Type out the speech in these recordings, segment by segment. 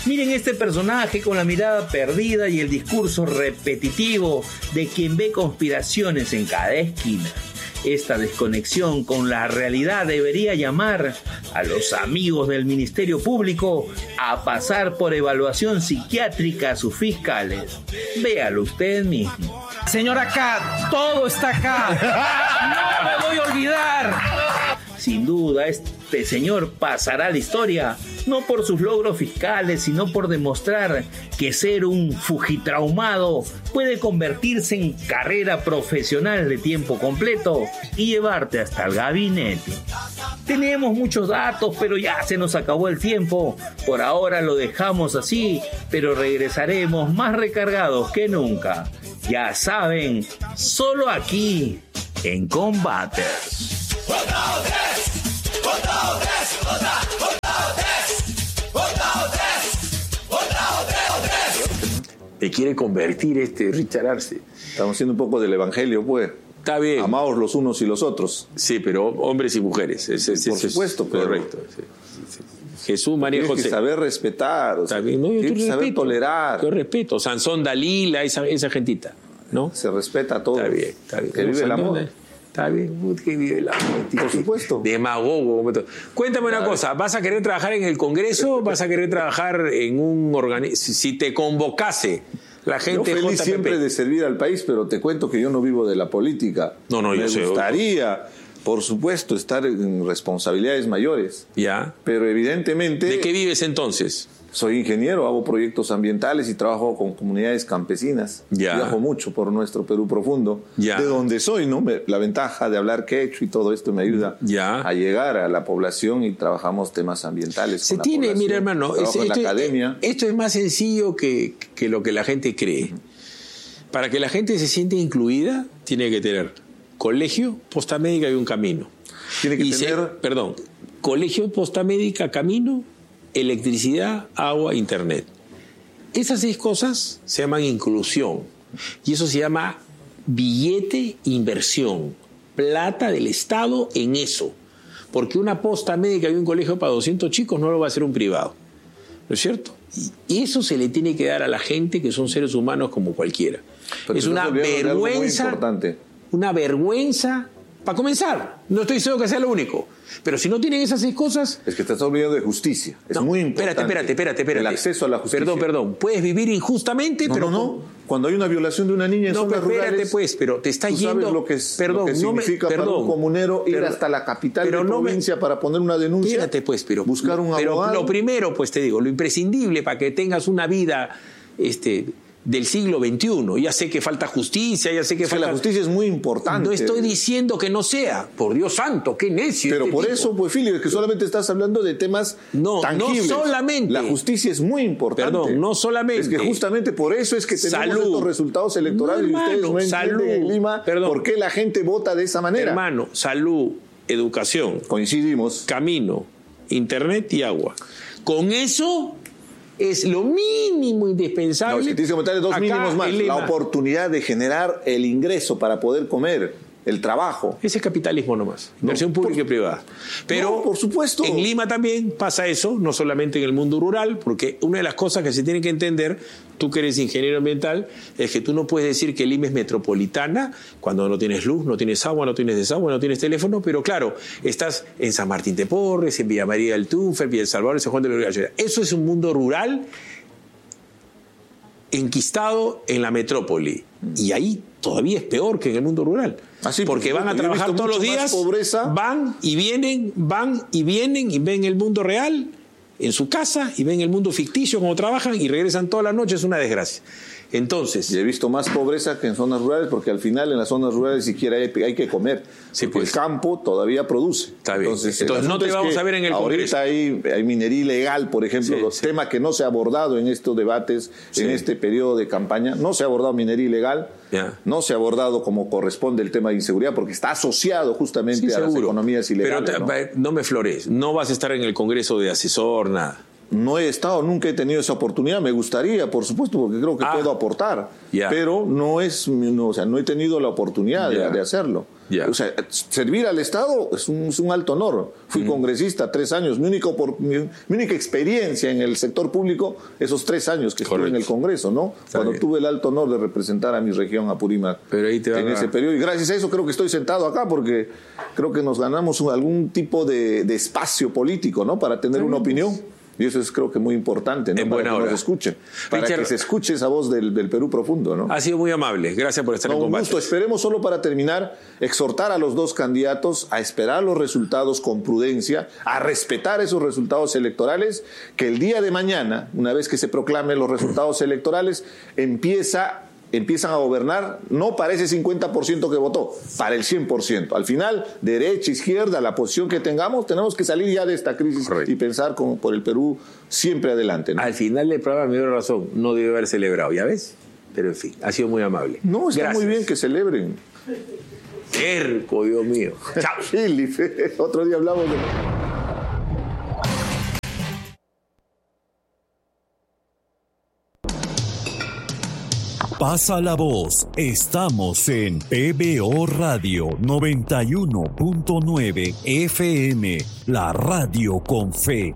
Miren este personaje con la mirada perdida y el discurso repetitivo de quien ve conspiraciones en cada esquina. Esta desconexión con la realidad debería llamar a los amigos del Ministerio Público a pasar por evaluación psiquiátrica a sus fiscales. Véalo usted mismo. Señor, acá, todo está acá. No me voy a olvidar. Sin duda, este señor pasará a la historia, no por sus logros fiscales, sino por demostrar que ser un fujitraumado puede convertirse en carrera profesional de tiempo completo y llevarte hasta el gabinete. Tenemos muchos datos, pero ya se nos acabó el tiempo. Por ahora lo dejamos así, pero regresaremos más recargados que nunca. Ya saben, solo aquí, en Combaters. Me quiere convertir Richard Arce. Estamos haciendo un poco del evangelio, pues. Está bien. Amaos los unos y los otros. Sí, pero hombres y mujeres. Por supuesto, pero... Correcto. Sí. Jesús, María José. Tienes que saber respetar, o sea, tienes que saber tolerar. Yo respeto. Sansón, Dalila, esa gentita, ¿no? Se respeta todo. Está bien. Que vive el amor. Está bien, que vive el amor. Por supuesto. Demagogo. Cuéntame una cosa, ¿vas a querer trabajar en el Congreso? ¿Vas a querer trabajar en un organismo? Si te convocase la gente yo feliz JPP. Siempre de servir al país, pero te cuento que yo no vivo de la política. No, Me gustaría, por supuesto, estar en responsabilidades mayores. Ya. Pero evidentemente... ¿De qué vives entonces? Soy ingeniero, hago proyectos ambientales y trabajo con comunidades campesinas. Ya. Viajo mucho por nuestro Perú profundo. Ya. De donde soy, ¿no? La ventaja de hablar quechua y todo esto me ayuda a llegar a la población y trabajamos temas ambientales. Se tiene, mira hermano, en la academia. Esto es más sencillo que lo que la gente cree. Para que la gente se sienta incluida, tiene que tener colegio, posta médica y un camino. Tiene que tener... colegio, posta médica, camino, electricidad, agua, internet. Esas 6 cosas se llaman inclusión. Y eso se llama billete inversión. Plata del Estado en eso. Porque una posta médica y un colegio para 200 chicos no lo va a hacer un privado. ¿No es cierto? Y eso se le tiene que dar a la gente que son seres humanos como cualquiera. Pero es una vergüenza. Una vergüenza. Para comenzar, no estoy diciendo que sea lo único, pero si no tienen esas 6 cosas... Es que te estás olvidando de justicia. Es muy importante. Espérate. El acceso a la justicia. Perdón. Puedes vivir injustamente, pero... No. Cuando hay una violación de una niña en zonas rurales... Espérate pues, pero te está yendo... ¿Sabes lo que significa para un comunero ir hasta la capital de provincia para poner una denuncia? Espérate pues, pero... Buscar un abogado... Lo primero, pues te digo, lo imprescindible para que tengas una vida... del siglo XXI. Ya sé que falta justicia, ya sé que falta... La justicia es muy importante. No estoy diciendo que no sea. Por Dios santo, qué necio. Pero por eso, pues, Filio, es que solamente estás hablando de temas tangibles. No solamente. La justicia es muy importante. Perdón, no solamente. Es que justamente por eso es que tenemos estos resultados electorales y ustedes no entienden en Lima por qué la gente vota de esa manera. Hermano, salud, educación. Coincidimos. Camino, internet y agua. Con eso... es lo mínimo indispensable. No, si tienes que meterle 2 mínimos más. La oportunidad de generar el ingreso para poder comer, el trabajo. Ese es capitalismo nomás. Inversión pública y privada. Pero por supuesto. En Lima también pasa eso, no solamente en el mundo rural, porque una de las cosas que se tiene que entender, tú que eres ingeniero ambiental, es que tú no puedes decir que Lima es metropolitana cuando no tienes luz, no tienes agua, no tienes desagüe, no tienes teléfono, pero claro, estás en San Martín de Porres, en Villa María del Tunfe, en Villa El Salvador, en San Juan de la Uribia. Eso es un mundo rural enquistado en la metrópoli. Y ahí todavía es peor que en el mundo rural. Porque van a trabajar todos los días, van y vienen, y ven el mundo real en su casa y ven el mundo ficticio como trabajan y regresan toda la noche. Es una desgracia. Entonces, y he visto más pobreza que en zonas rurales, porque al final en las zonas rurales siquiera hay que comer. Sí, pues, el campo todavía produce. Está bien. Entonces no te vamos a ver en el Congreso. Ahorita hay minería ilegal, por ejemplo, tema que no se ha abordado en estos debates, en este periodo de campaña. No se ha abordado minería ilegal, no se ha abordado como corresponde el tema de inseguridad, porque está asociado justamente a las economías ilegales. Pero no me flores, no vas a estar en el Congreso de asesor, nada. No he estado, nunca he tenido esa oportunidad. Me gustaría, por supuesto, porque creo que puedo aportar. Pero no he tenido la oportunidad de hacerlo. O sea, servir al Estado es un alto honor. Fui congresista 3 años. Mi única experiencia en el sector público, esos 3 años que estuve en el Congreso, ¿no? Cuando tuve el alto honor de representar a mi región, Apurímac, en ese periodo. Y gracias a eso creo que estoy sentado acá, porque creo que nos ganamos algún tipo de espacio político, ¿no? Para tener una opinión. Y eso es, creo que, muy importante, ¿no? Para que nos escuchen. Para Richard, que se escuche esa voz del Perú profundo, ¿no? Ha sido muy amable. Gracias por estar en combate. Un gusto. Esperemos, solo para terminar, exhortar a los 2 candidatos a esperar los resultados con prudencia, a respetar esos resultados electorales, que el día de mañana, una vez que se proclamen los resultados electorales, empiezan a gobernar no para ese 50% que votó, para el 100%. Al final, derecha, izquierda, la posición que tengamos, tenemos que salir ya de esta crisis y pensar por el Perú siempre adelante, ¿no? Al final del programa me dio razón, no debe haber celebrado, ¿ya ves? Pero en fin, ha sido muy amable. No, está muy bien que celebren. Terco, Dios mío. Chao. Otro día hablamos de... Pasa la voz. Estamos en PBO Radio 91.9 FM, la radio con fe.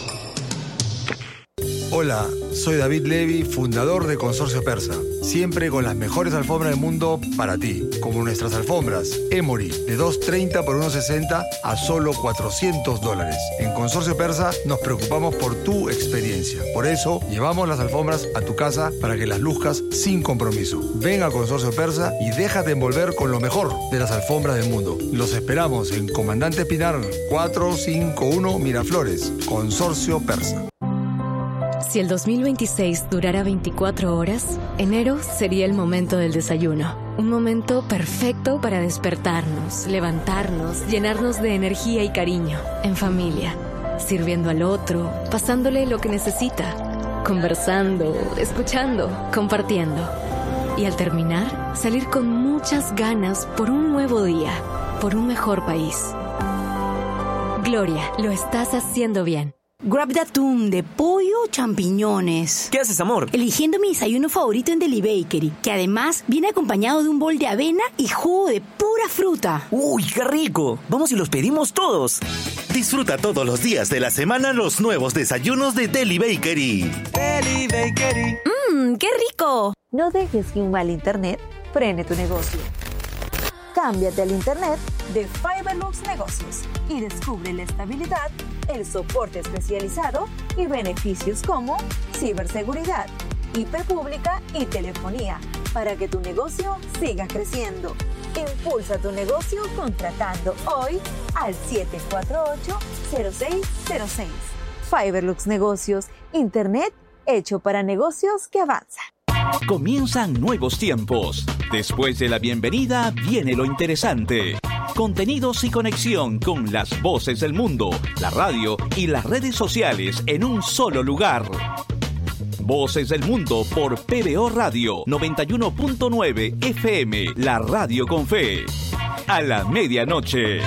Hola, soy David Levy, fundador de Consorcio Persa. Siempre con las mejores alfombras del mundo para ti, como nuestras alfombras Emory de $230 por $160 a solo $400. En Consorcio Persa nos preocupamos por tu experiencia. Por eso llevamos las alfombras a tu casa para que las luzcas sin compromiso. Ven a Consorcio Persa y déjate envolver con lo mejor de las alfombras del mundo. Los esperamos en Comandante Pinar 451 Miraflores. Consorcio Persa. Si el 2026 durara 24 horas, enero sería el momento del desayuno. Un momento perfecto para despertarnos, levantarnos, llenarnos de energía y cariño. En familia, sirviendo al otro, pasándole lo que necesita, conversando, escuchando, compartiendo. Y al terminar, salir con muchas ganas por un nuevo día, por un mejor país. Gloria, lo estás haciendo bien. Grab de atún, de pollo o champiñones. ¿Qué haces, amor? Eligiendo mi desayuno favorito en Deli Bakery, que además viene acompañado de un bol de avena y jugo de pura fruta. ¡Uy, qué rico! Vamos y los pedimos todos. Disfruta todos los días de la semana los nuevos desayunos de Deli Bakery. Deli Bakery. ¡Qué rico! No dejes que un mal internet frene tu negocio. Cámbiate al internet de Fiberlux Negocios y descubre la estabilidad, el soporte especializado y beneficios como ciberseguridad, IP pública y telefonía para que tu negocio siga creciendo. Impulsa tu negocio contratando hoy al 748-0606. Fiberlux Negocios, internet hecho para negocios que avanzan. Comienzan nuevos tiempos. Después de la bienvenida viene lo interesante. Contenidos y conexión con las voces del mundo, la radio y las redes sociales en un solo lugar. Voces del Mundo por PBO Radio 91.9 FM, la radio con fe. A la medianoche.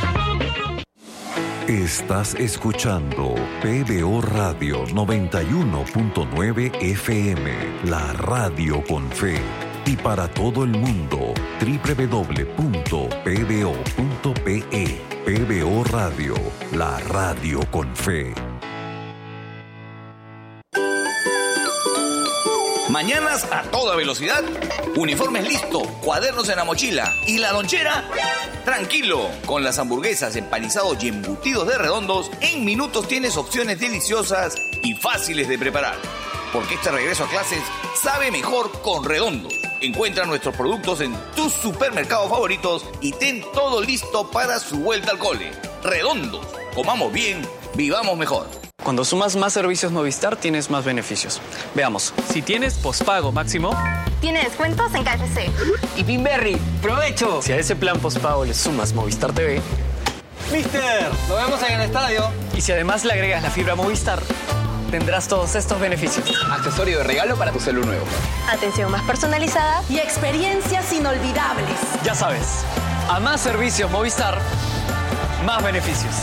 Estás escuchando PBO Radio 91.9 FM, la radio con fe. Y para todo el mundo, www.pbo.pe. PBO Radio, la radio con fe. Mañanas a toda velocidad, uniformes listo, cuadernos en la mochila y la lonchera. Tranquilo, con las hamburguesas, empanizados y embutidos de Redondos, en minutos tienes opciones deliciosas y fáciles de preparar. Porque este regreso a clases sabe mejor con Redondos. Encuentra nuestros productos en tus supermercados favoritos y ten todo listo para su vuelta al cole. Redondos, comamos bien, vivamos mejor. Cuando sumas más servicios Movistar, tienes más beneficios. Veamos, si tienes pospago máximo... Tiene descuentos en KFC. Y Pinberry, ¡provecho! Si a ese plan pospago le sumas Movistar TV... ¡Mister! ¡Nos vemos en el estadio! Y si además le agregas la fibra Movistar, tendrás todos estos beneficios. Accesorio de regalo para tu celu nuevo. Atención más personalizada y experiencias inolvidables. Ya sabes, a más servicios Movistar, más beneficios.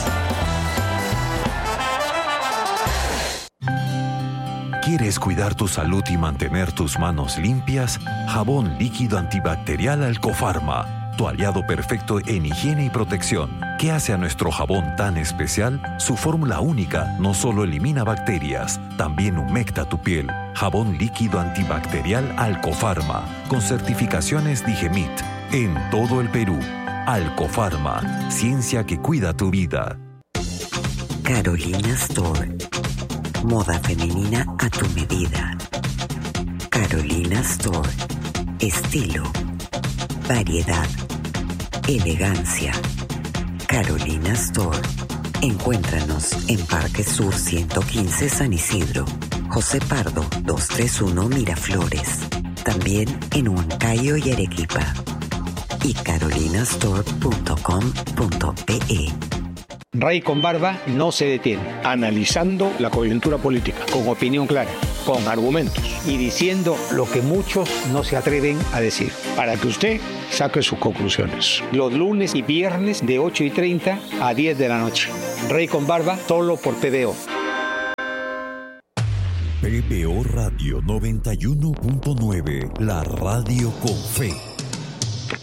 ¿Quieres cuidar tu salud y mantener tus manos limpias? Jabón líquido antibacterial Alcofarma. tu aliado perfecto en higiene y protección. ¿Qué hace a nuestro jabón tan especial? Su fórmula única no solo elimina bacterias, también humecta tu piel. Jabón líquido antibacterial Alcofarma, con certificaciones Digemit, en todo el Perú. Alcofarma, ciencia que cuida tu vida. Carolina Store. Moda femenina a tu medida. Carolina Store. Estilo, variedad, elegancia. Carolina Store. Encuéntranos en Parque Sur 115 San Isidro, José Pardo 231 Miraflores. También en Huancayo y Arequipa. Y carolinastore.com.pe. Rey con Barba no se detiene, analizando la coyuntura política, con opinión clara, con argumentos y diciendo lo que muchos no se atreven a decir, para que usted saque sus conclusiones. Los lunes y viernes de 8:30 a 10 de la noche. Rey con Barba, solo por PBO. PBO Radio 91.9, la radio con fe.